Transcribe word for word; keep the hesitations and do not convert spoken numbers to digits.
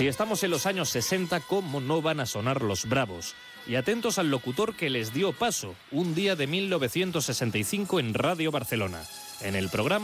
Si estamos en los años sesenta, ¿cómo no van a sonar los Bravos? Y atentos al locutor que les dio paso un día de mil novecientos sesenta y cinco en Radio Barcelona. En el programa